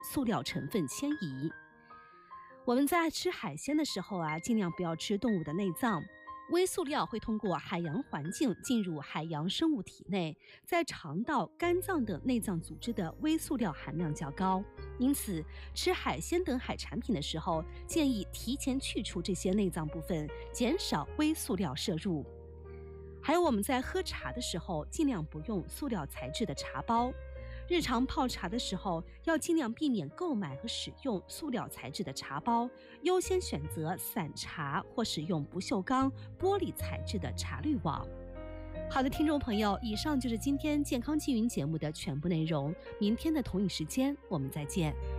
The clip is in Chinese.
塑料成分迁移。我们在吃海鲜的时候尽量不要吃动物的内脏。微塑料会通过海洋环境进入海洋生物体内，在肠道、肝脏等内脏组织的微塑料含量较高，因此吃海鲜等海产品的时候，建议提前去除这些内脏部分，减少微塑料摄入。还有我们在喝茶的时候，尽量不用塑料材质的茶包。日常泡茶的时候，要尽量避免购买和使用塑料材质的茶包，优先选择散茶或使用不锈钢、玻璃材质的茶滤网。好的，听众朋友，以上就是今天健康积云节目的全部内容。明天的同一时间，我们再见。